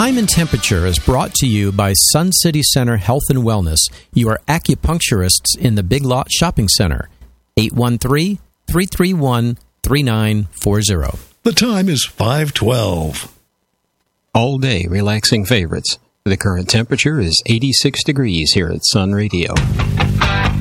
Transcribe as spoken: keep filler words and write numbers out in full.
Time and Temperature is brought to you by Sun City Center Health and Wellness, your acupuncturists in the Big Lot Shopping Center. eight one three, three three one, three nine four zero. The time is five twelve. All day relaxing favorites. The current temperature is eighty-six degrees here at Sun Radio.